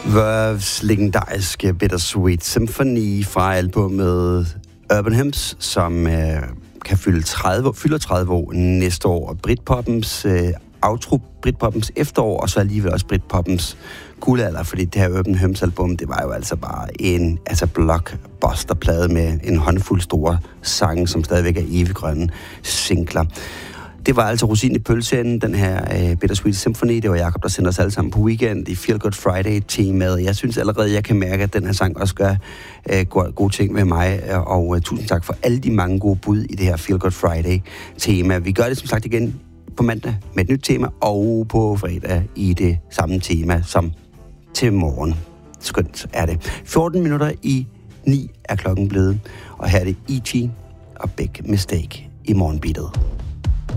Verve's legendariske Bittersweet Symphony fra albumet Urban Hymns, som kan fylder 30 år næste år. Og Britpoppens outro, Britpoppens efterår, og så alligevel også Britpoppens guldalder, fordi det her Urban Hymns album, det var jo altså bare en blockbusterplade med en håndfuld store sange, som stadigvæk er eviggrønne singler. Det var altså rosinen i pølseenden, den her Bittersweet Symphony. Det var Jakob, der sendte os alle sammen på weekend i Feel Good Friday-temaet. Jeg synes allerede, jeg kan mærke, at den her sang også gør gode ting med mig. Og tusind tak for alle de mange gode bud i det her Feel Good Friday-tema. Vi gør det som sagt igen på mandag med et nyt tema, og på fredag i det samme tema som til morgen. Skønt er det. 14 minutter i 9 er klokken blevet, og her er det E.T. og Big Mistake i morgenbeatet.